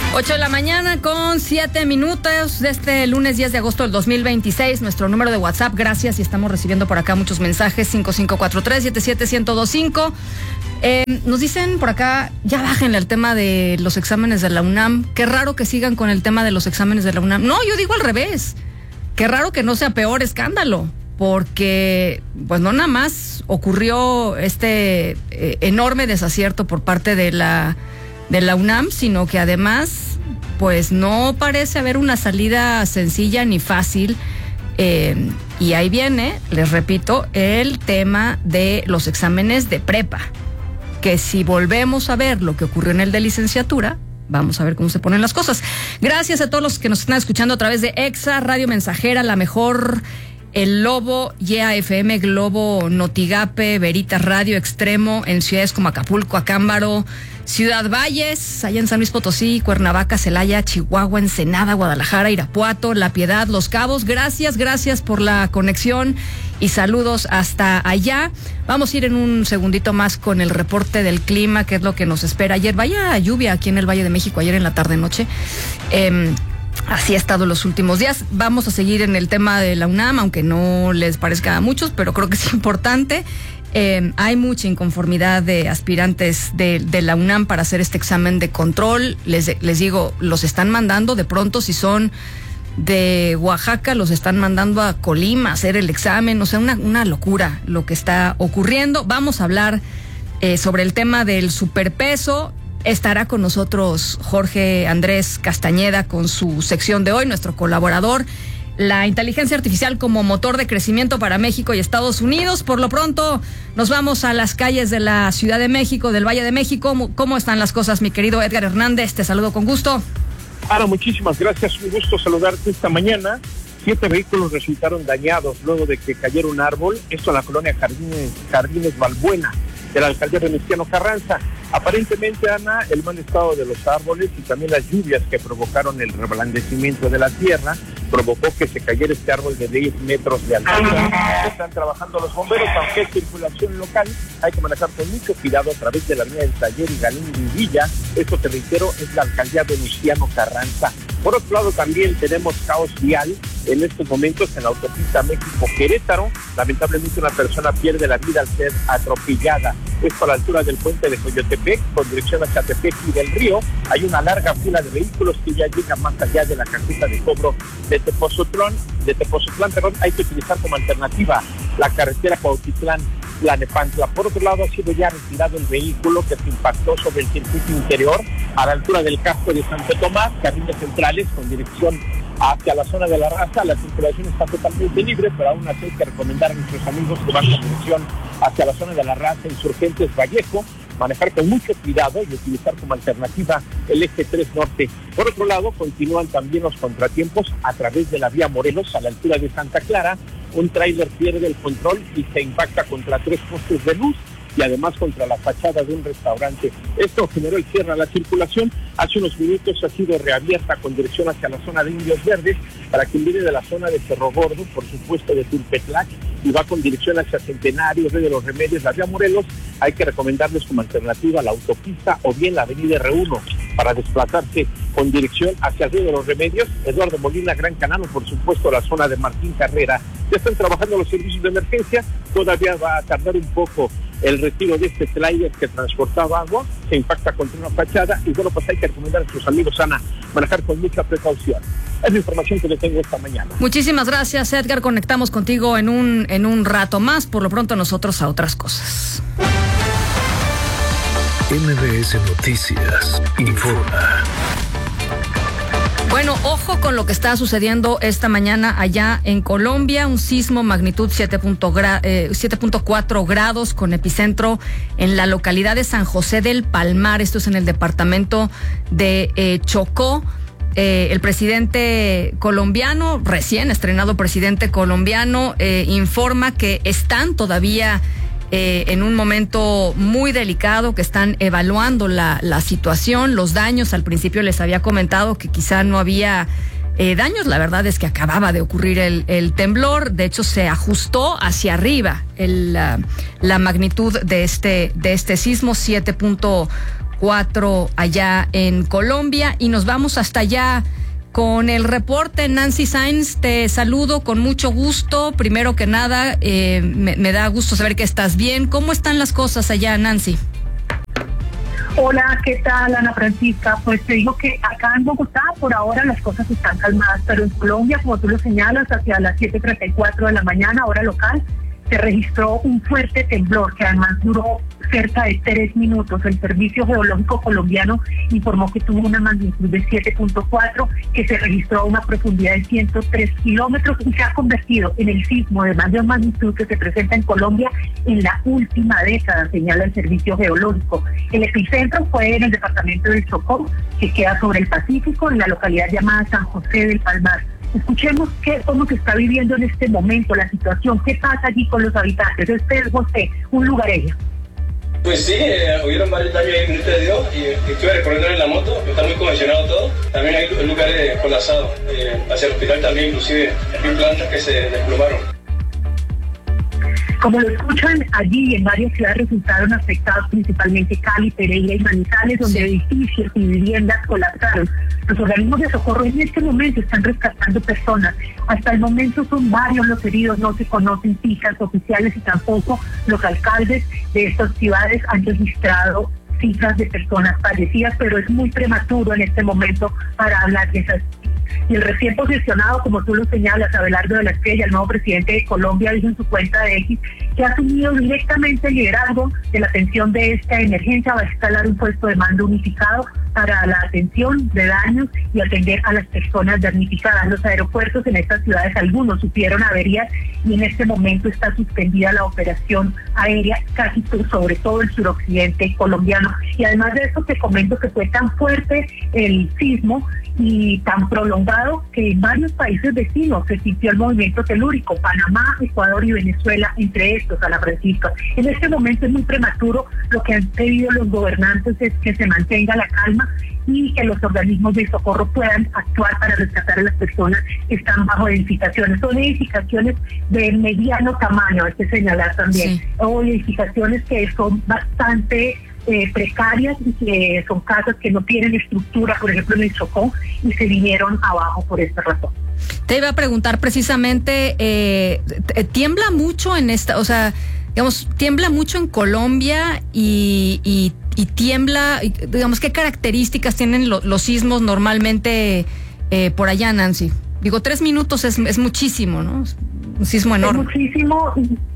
8 de la mañana con 7 minutos de este lunes 10 de agosto del 2026. Nuestro número de WhatsApp, gracias, y estamos recibiendo por acá muchos mensajes, 5543-77125. Nos dicen por acá, ya bájenle al tema de los exámenes de la UNAM. Qué raro que sigan con el tema de los exámenes de la UNAM. No, yo digo al revés. Qué raro que no sea peor escándalo, porque pues no nada más ocurrió este enorme desacierto por parte de la UNAM, sino que además pues no parece haber una salida sencilla ni fácil, y ahí viene, les repito, el tema de los exámenes de prepa, que si volvemos a ver lo que ocurrió en el de licenciatura, vamos a ver cómo se ponen las cosas. Gracias a todos los que nos están escuchando a través de EXA, Radio Mensajera, La Mejor, El Lobo, YEA FM, Globo, Notigape, Veritas Radio, Extremo, en ciudades como Acapulco, Acámbaro, Ciudad Valles, allá en San Luis Potosí, Cuernavaca, Celaya, Chihuahua, Ensenada, Guadalajara, Irapuato, La Piedad, Los Cabos. Gracias por la conexión y saludos hasta allá. Vamos a ir en un segundito más con el reporte del clima, que es lo que nos espera. Ayer vaya lluvia aquí en el Valle de México, ayer en la tarde-noche. Así ha estado los últimos días. Vamos a seguir en el tema de la UNAM, aunque no les parezca a muchos, pero creo que es importante. Hay mucha inconformidad de aspirantes de la UNAM para hacer este examen de control. Les digo, los están mandando de pronto, si son de Oaxaca, los están mandando a Colima a hacer el examen. O sea, una locura lo que está ocurriendo. Vamos a hablar sobre el tema del superpeso. Estará con nosotros Jorge Andrés Castañeda con su sección de hoy, nuestro colaborador. La inteligencia artificial como motor de crecimiento para México y Estados Unidos. Por lo pronto, nos vamos a las calles de la Ciudad de México, del Valle de México. ¿Cómo están las cosas, mi querido Edgar Hernández? Te saludo con gusto. Ara, muchísimas gracias. Un gusto saludarte esta mañana. 7 vehículos resultaron dañados luego de que cayera un árbol. Esto en la colonia Jardines Balbuena, de la alcaldía Venustiano Carranza. Aparentemente, Ana, el mal estado de los árboles y también las lluvias que provocaron el reblandecimiento de la tierra provocó que se cayera este árbol de 10 metros de altura. Están trabajando los bomberos, aunque es circulación local, hay que manejar con mucho cuidado a través de la avenida del Taller y Galindo y Villa. Esto, te reitero, es la alcaldía Venustiano Carranza. Por otro lado, también tenemos caos vial en estos momentos en la autopista México-Querétaro. Lamentablemente, una persona pierde la vida al ser atropellada. Esto a la altura del puente de Coyotepec, con dirección hacia Tepec y del Río. Hay una larga fila de vehículos que ya llegan más allá de la caseta de cobro de Tepozotlán. Hay que utilizar como alternativa la carretera Cuautitlán-Tlanepantla. Por otro lado, ha sido ya retirado el vehículo que se impactó sobre el circuito interior a la altura del casco de Santo Tomás, carriles centrales con dirección hacia la zona de La Raza. La circulación está totalmente libre, pero aún así hay que recomendar a nuestros amigos que van con dirección hacia la zona de La Raza, Insurgentes, Vallejo, manejar con mucho cuidado y utilizar como alternativa el eje 3 norte. Por otro lado, continúan también los contratiempos a través de la vía Morelos, a la altura de Santa Clara. Un tráiler pierde el control y se impacta contra 3 postes de luz y además contra la fachada de un restaurante. Esto generó el cierre a la circulación. Hace unos minutos ha sido reabierta con dirección hacia la zona de Indios Verdes para quien viene de la zona de Cerro Gordo, por supuesto de Tulpetlac, y va con dirección hacia Centenario, de los Remedios, la vía Morelos. Hay que recomendarles como alternativa la autopista o bien la avenida R1 para desplazarse con dirección hacia el río de los Remedios, Eduardo Molina, Gran Canal, o por supuesto la zona de Martín Carrera. Ya están trabajando los servicios de emergencia. Todavía va a tardar un poco el retiro de este tráiler que transportaba agua, se impacta contra una fachada y bueno, pues hay que recomendar a sus amigos, Ana, manejar con mucha precaución. Es la información que le tengo esta mañana. Muchísimas gracias, Edgar. Conectamos contigo en un rato más. Por lo pronto, nosotros a otras cosas. MBS Noticias informa. Bueno, ojo con lo que está sucediendo esta mañana allá en Colombia. Un sismo magnitud 7.4 grados con epicentro en la localidad de San José del Palmar. Esto es en el departamento de Chocó. El presidente colombiano, recién estrenado presidente colombiano, informa que están todavía en un momento muy delicado, que están evaluando la situación, los daños. Al principio les había comentado que quizá no había daños. La verdad es que acababa de ocurrir el temblor. De hecho, se ajustó hacia arriba la magnitud de este sismo, 7.4 4 allá en Colombia. Y nos vamos hasta allá con el reporte. Nancy Sáenz, te saludo con mucho gusto. Primero que nada, me da gusto saber que estás bien. ¿Cómo están las cosas allá, Nancy? Hola, ¿qué tal, Ana Francisca? Pues te digo que acá en Bogotá por ahora las cosas están calmadas, pero en Colombia, como tú lo señalas, hacia las 7:34 de la mañana, hora local, se registró un fuerte temblor que además duró cerca de 3 minutos. El Servicio Geológico Colombiano informó que tuvo una magnitud de 7.4, que se registró a una profundidad de 103 kilómetros y se ha convertido en el sismo de mayor magnitud que se presenta en Colombia en la última década, señala el Servicio Geológico. El epicentro fue en el departamento del Chocó, que queda sobre el Pacífico, en la localidad llamada San José del Palmar. Escuchemos cómo se está viviendo en este momento la situación, qué pasa allí con los habitantes. Este es José, un lugareño. Pues sí, hubieron varios daños ahí, minuto de Dios, y estuve recorriendo en la moto, está muy congestionado todo. También hay lugares colapsados, hacia el hospital también, inclusive hay plantas que se desplomaron. Como lo escuchan, allí en varias ciudades resultaron afectados, principalmente Cali, Pereira y Manizales, donde edificios y viviendas colapsaron. Los organismos de socorro en este momento están rescatando personas. Hasta el momento son varios los heridos, no se conocen cifras oficiales y tampoco los alcaldes de estas ciudades han registrado cifras de personas fallecidas, pero es muy prematuro en este momento para hablar de esas. Y el recién posesionado, como tú lo señalas, Abelardo de la Espriella, el nuevo presidente de Colombia, dijo en su cuenta de X que ha asumido directamente el liderazgo de la atención de esta emergencia. Va a instalar un puesto de mando unificado para la atención de daños y atender a las personas damnificadas. Los aeropuertos en estas ciudades, algunos sufrieron averías y en este momento está suspendida la operación aérea casi sobre todo el suroccidente colombiano. Y además de eso te comento que fue tan fuerte el sismo y tan prolongado que en varios países vecinos se sintió el movimiento telúrico, Panamá, Ecuador y Venezuela, entre estos, Ana Francisca. En este momento es muy prematuro. Lo que han pedido los gobernantes es que se mantenga la calma y que los organismos de socorro puedan actuar para rescatar a las personas que están bajo edificaciones. Son edificaciones de mediano tamaño, hay que señalar también, sí. O edificaciones que son bastante precarias y que son casas que no tienen estructura, por ejemplo en el Chocó, y se vinieron abajo por esta razón. Te iba a preguntar precisamente, tiembla mucho en esta, o sea, digamos, tiembla mucho en Colombia y tiembla, digamos, ¿qué características tienen los sismos normalmente por allá, Nancy? Digo, 3 minutos es muchísimo, ¿no? Es un sismo enorme. Es muchísimo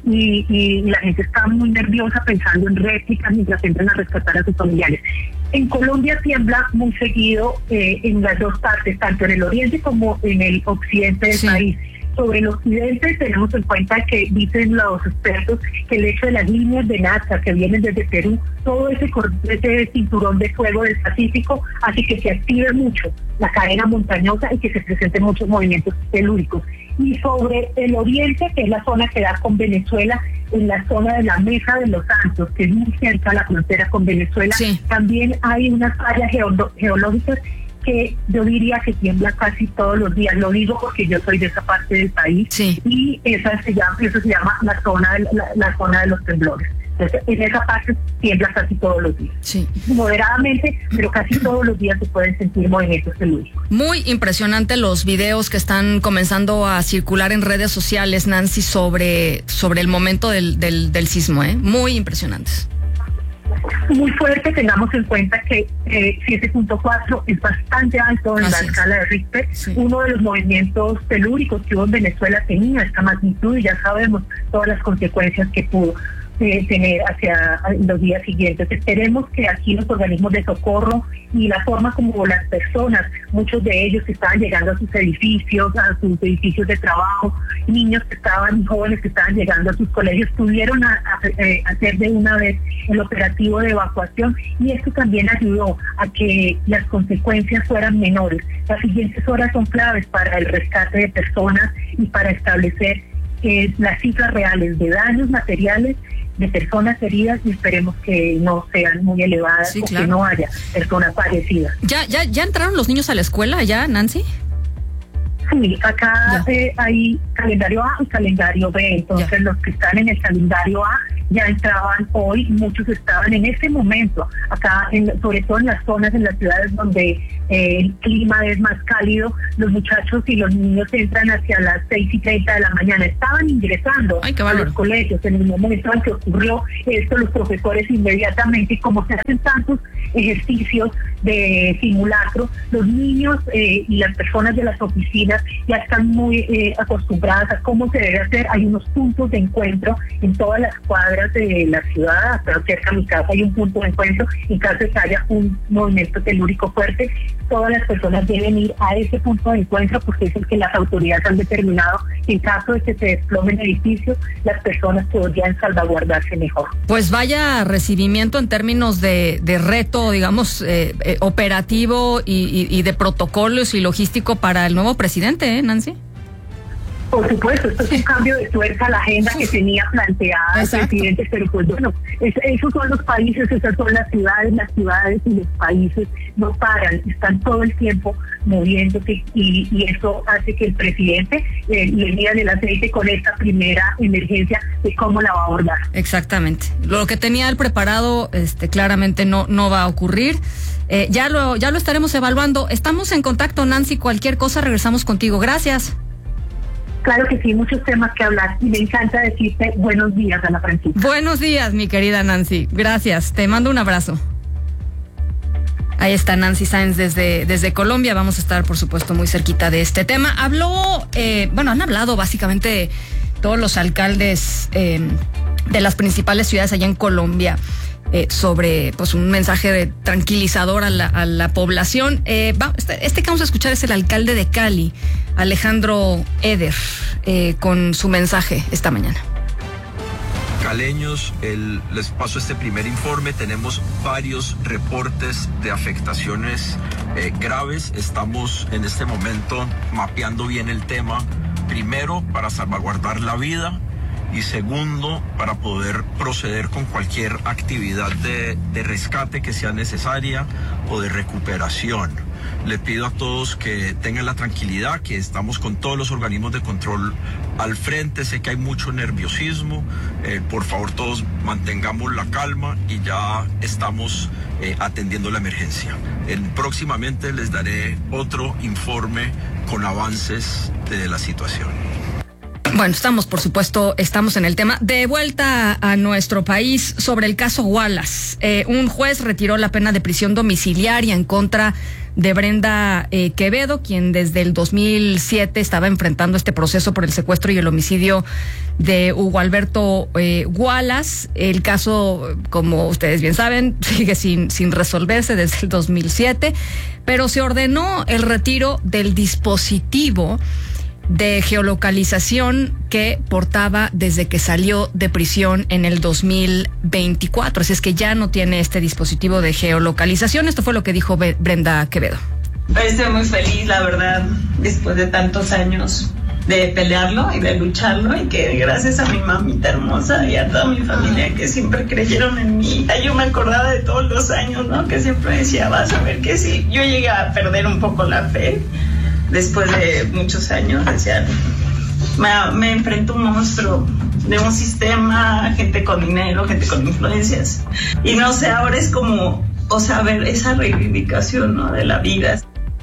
y la gente está muy nerviosa pensando en réplicas mientras entran a rescatar a sus familiares. En Colombia tiembla muy seguido en las dos partes, tanto en el oriente como en el occidente del país. Sobre el occidente tenemos en cuenta que dicen los expertos que el hecho de las líneas de Nazca que vienen desde Perú, todo ese cinturón de fuego del Pacífico hace que se active mucho la cadena montañosa y que se presenten muchos movimientos telúricos. Y sobre el oriente, que es la zona que da con Venezuela, en la zona de la Meja de los Santos, que es muy cerca a la frontera con Venezuela, también hay unas áreas geológicas que yo diría que tiembla casi todos los días. Lo digo porque yo soy de esa parte del país y eso se llama la zona de los temblores. Entonces, en esa parte tiembla casi todos los días. Sí. Moderadamente, pero casi todos los días se pueden sentir movimientos telúricos. Muy impresionante los videos que están comenzando a circular en redes sociales, Nancy, sobre el momento del sismo, muy impresionantes. Muy fuerte, tengamos en cuenta que 7.4 es bastante alto en la escala de Richter. Uno de los movimientos telúricos que hubo en Venezuela tenía esta magnitud y ya sabemos todas las consecuencias que pudo tener hacia los días siguientes. Esperemos que aquí los organismos de socorro y la forma como las personas, muchos de ellos que estaban llegando a sus edificios de trabajo, niños que estaban, jóvenes que estaban llegando a sus colegios, pudieron hacer de una vez el operativo de evacuación y esto también ayudó a que las consecuencias fueran menores. Las siguientes horas son claves para el rescate de personas y para establecer las cifras reales de daños materiales, de personas heridas y esperemos que no sean muy elevadas que no haya personas fallecidas. ¿Ya entraron los niños a la escuela ya, Nancy? Sí, acá hay calendario A y calendario B, entonces los que están en el calendario A ya entraban hoy, muchos estaban en este momento, acá sobre todo en las zonas, en las ciudades donde el clima es más cálido, los muchachos y los niños entran hacia las 6:30 de la mañana, estaban ingresando a los colegios. En el momento en que ocurrió esto, los profesores inmediatamente, como se hacen tantos ejercicios de simulacro, los niños y las personas de las oficinas ya están muy acostumbradas a cómo se debe hacer. Hay unos puntos de encuentro en todas las cuadras de la ciudad, hasta cerca de mi casa hay un punto de encuentro, en caso de que haya un movimiento telúrico fuerte, todas las personas deben ir a ese punto de encuentro porque es el que las autoridades han determinado que en caso de que se desplomen edificios, las personas podrían salvaguardarse mejor. Pues vaya recibimiento en términos de reto, digamos, operativo y de protocolos y logístico para el nuevo presidente, Nancy. Por supuesto, esto es un cambio de tuerca a la agenda que tenía planteada el presidente, pero pues bueno, esos son los países, esas son las ciudades y los países no paran, están todo el tiempo moviéndose y eso hace que el presidente le mida el aceite con esta primera emergencia de cómo la va a abordar. Exactamente. Lo que tenía él preparado claramente no va a ocurrir. Ya lo estaremos evaluando. Estamos en contacto, Nancy. Cualquier cosa regresamos contigo. Gracias. Claro que sí, muchos temas que hablar y me encanta decirte buenos días, Ana Francisca. Buenos días, mi querida Nancy. Gracias, te mando un abrazo. Ahí está Nancy Sáenz desde Colombia. Vamos a estar, por supuesto, muy cerquita de este tema. Han hablado básicamente todos los alcaldes de las principales ciudades allá en Colombia sobre pues un mensaje tranquilizador a la población. Este que vamos a escuchar es el alcalde de Cali, Alejandro Eder, con su mensaje esta mañana. Caleños, les paso este primer informe. Tenemos varios reportes de afectaciones graves. Estamos en este momento mapeando bien el tema. Primero, para salvaguardar la vida. Y segundo, para poder proceder con cualquier actividad de rescate que sea necesaria o de recuperación. Le pido a todos que tengan la tranquilidad, que estamos con todos los organismos de control al frente. Sé que hay mucho nerviosismo. Por favor, todos mantengamos la calma y ya estamos atendiendo la emergencia. Próximamente les daré otro informe con avances de la situación. Bueno, estamos en el tema. De vuelta a nuestro país, sobre el caso Wallace. Un juez retiró la pena de prisión domiciliaria en contra de Brenda Quevedo, quien desde el 2007 estaba enfrentando este proceso por el secuestro y el homicidio de Hugo Alberto Wallace. El caso, como ustedes bien saben, sigue sin resolverse desde el 2007, pero se ordenó el retiro del dispositivo de geolocalización que portaba desde que salió de prisión en el 2024. Así es que ya no tiene este dispositivo de geolocalización. Esto fue lo que dijo Brenda Quevedo. Estoy muy feliz, la verdad, después de tantos años de pelearlo y de lucharlo, y que gracias a mi mamita hermosa y a toda mi familia que siempre creyeron en mí. Yo me acordaba de todos los años, ¿no? Que siempre decía, vas a ver que sí. Yo llegué a perder un poco la fe. Después de muchos años, decía, me enfrento a un monstruo de un sistema, gente con dinero, gente con influencias. Y no sé, ahora es como, ver esa reivindicación, ¿no?, de la vida.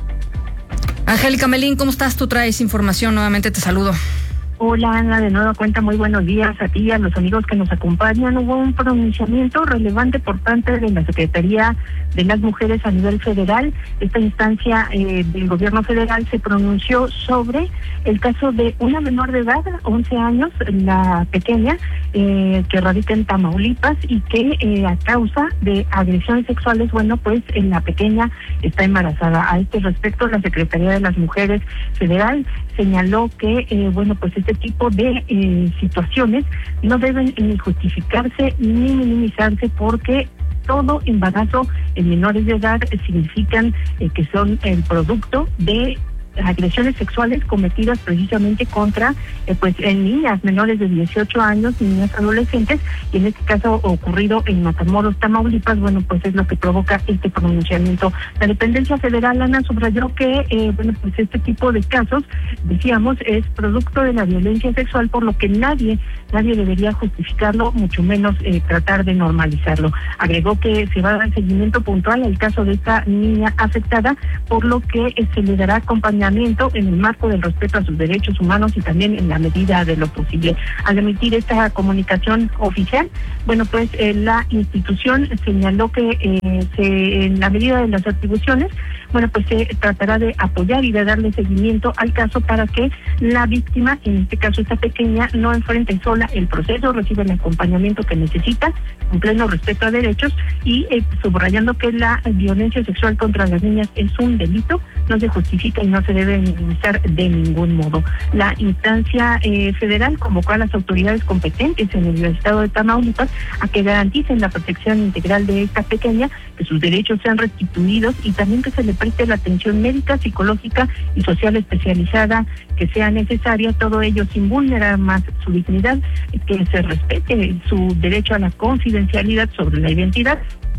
Angélica Melín, ¿cómo estás? Tú traes información, nuevamente te saludo. Hola, Ana, de nueva cuenta, muy buenos días a ti y a los amigos que nos acompañan. Hubo un pronunciamiento relevante por parte de la Secretaría de las Mujeres a nivel federal. Esta instancia del gobierno federal se pronunció sobre el caso de una menor de edad, 11 años, la pequeña, que radica en Tamaulipas y que a causa de agresiones sexuales, la pequeña está embarazada. A este respecto, la Secretaría de las Mujeres federal señaló que, este tipo de situaciones no deben ni justificarse ni minimizarse, porque todo embarazo en menores de edad significan que son el producto de agresiones sexuales cometidas precisamente contra en niñas menores de 18 años, niñas adolescentes, y en este caso ocurrido en Matamoros, Tamaulipas, bueno, pues es lo que provoca este pronunciamiento. La dependencia federal, Ana, subrayó que pues este tipo de casos, decíamos, es producto de la violencia sexual, por lo que nadie debería justificarlo, mucho menos tratar de normalizarlo. Agregó que se va a dar seguimiento puntual al caso de esta niña afectada, por lo que se le dará acompañamiento en el marco del respeto a sus derechos humanos y también en la medida de lo posible. Al emitir esta comunicación oficial, bueno, pues la institución señaló que en la medida de las atribuciones, bueno, pues se tratará de apoyar y de darle seguimiento al caso para que la víctima, en este caso esta pequeña, no enfrente sola el proceso, reciba el acompañamiento que necesita, con pleno respeto a derechos, y subrayando que la violencia sexual contra las niñas es un delito, no se justifica y no se debe minimizar de ningún modo. La instancia federal convocó a las autoridades competentes en el estado de Tamaulipas a que garanticen la protección integral de esta pequeña, que sus derechos sean restituidos y también que se le preste la atención médica, psicológica y social especializada que sea necesaria, todo ello sin vulnerar más su dignidad, que se respete su derecho a la confidencialidad sobre la identidad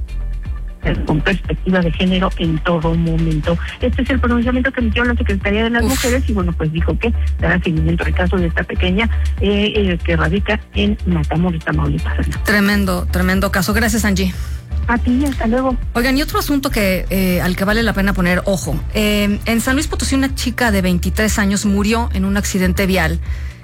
con perspectiva de género en todo momento. Este es el pronunciamiento que emitió la Secretaría de las Mujeres y bueno, pues dijo que dará seguimiento al caso de esta pequeña que radica en Matamoros, Tamaulipas. Tremendo caso. Gracias, Angie. A ti, hasta luego. Oigan, y otro asunto que al que vale la pena poner ojo. En San Luis Potosí, una chica de 23 años murió en un accidente vial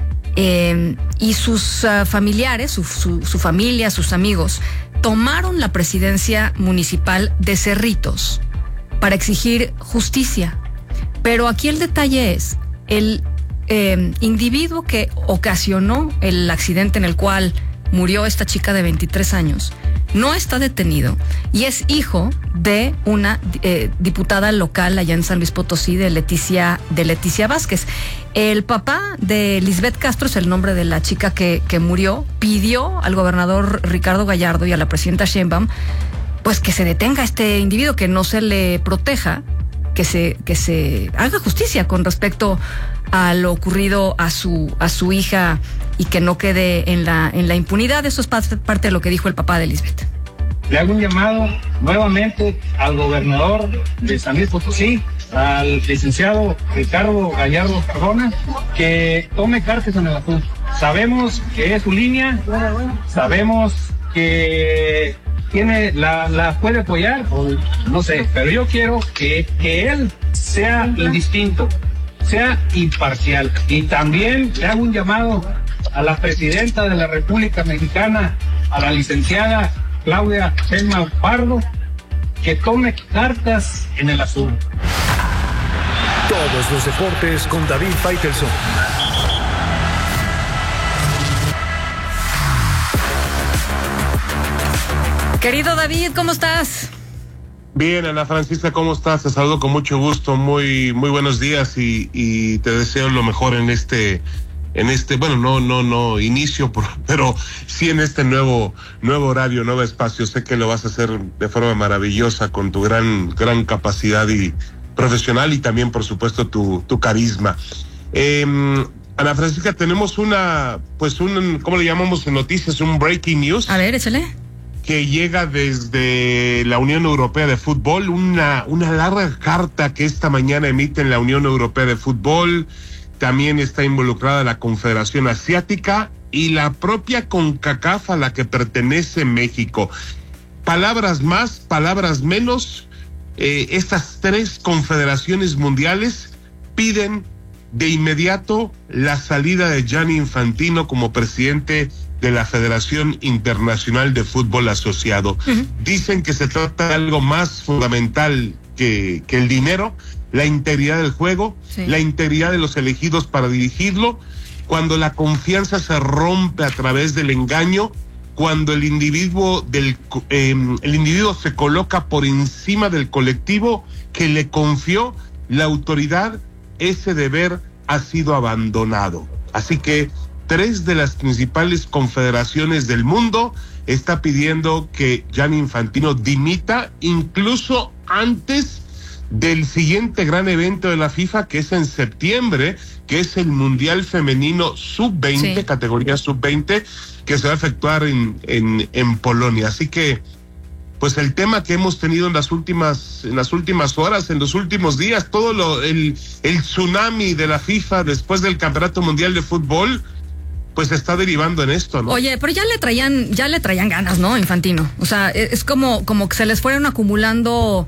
y sus familiares, su familia, sus amigos, tomaron la presidencia municipal de Cerritos para exigir justicia. Pero aquí el detalle es, el individuo que ocasionó el accidente en el cual murió esta chica de 23 años no está detenido y es hijo de una diputada local allá en San Luis Potosí, de Leticia Vázquez. El papá de Lisbeth Castro, es el nombre de la chica que murió, pidió al gobernador Ricardo Gallardo y a la presidenta Sheinbaum pues que se detenga a este individuo, que no se le proteja, que se haga justicia con respecto a lo ocurrido a su hija y que no quede en la impunidad. Eso es parte de lo que dijo el papá de Lisbeth. Le hago un llamado nuevamente al gobernador de San Luis Potosí, al licenciado Ricardo Gallardo Cardona, que tome cartas en el asunto. Sabemos que es su línea, sabemos que la puede apoyar, o no sé, pero yo quiero que él sea indistinto, sea imparcial. Y también le hago un llamado a la presidenta de la República Mexicana, a la licenciada Claudia Sheinbaum Pardo, que tome cartas en el asunto. Todos los deportes con David Faitelson. Querido David, ¿cómo estás? Bien, Ana Francisca, ¿cómo estás? Te saludo con mucho gusto, muy buenos días y te deseo lo mejor en este, bueno, no inicio, pero sí en este nuevo horario, nuevo espacio. Sé que lo vas a hacer de forma maravillosa con tu gran capacidad y profesional y también, por supuesto, tu carisma. Ana Francisca, tenemos ¿cómo le llamamos en noticias? Un breaking news. A ver, échale. Que llega desde la Unión Europea de Fútbol, una larga carta que esta mañana emite en la Unión Europea de Fútbol. También está involucrada la Confederación Asiática y la propia CONCACAF, a la que pertenece México. Palabras más, palabras menos, estas tres confederaciones mundiales piden de inmediato la salida de Gianni Infantino como presidente de la Federación Internacional de Fútbol Asociado. Uh-huh. Dicen que se trata de algo más fundamental que el dinero, la integridad del juego, sí, la integridad de los elegidos para dirigirlo. Cuando la confianza se rompe a través del engaño, cuando el individuo se coloca por encima del colectivo que le confió la autoridad, ese deber ha sido abandonado. Así que 3 de las principales confederaciones del mundo está pidiendo que Gianni Infantino dimita, incluso antes del siguiente gran evento de la FIFA, que es en septiembre, que es el Mundial Femenino Sub-20, sí, categoría Sub-20, que se va a efectuar en Polonia. Así que, pues el tema que hemos tenido en las últimas horas, en los últimos días, el tsunami de la FIFA después del Campeonato Mundial de Fútbol, pues se está derivando en esto, ¿no? Oye, pero ya le traían ganas, ¿no, Infantino? O sea, es como que se les fueron acumulando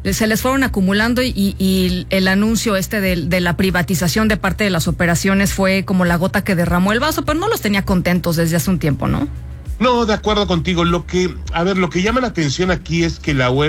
y el anuncio de la privatización de parte de las operaciones fue como la gota que derramó el vaso, pero no los tenía contentos desde hace un tiempo, ¿no? No, de acuerdo contigo. Lo que llama la atención aquí es que la UEFA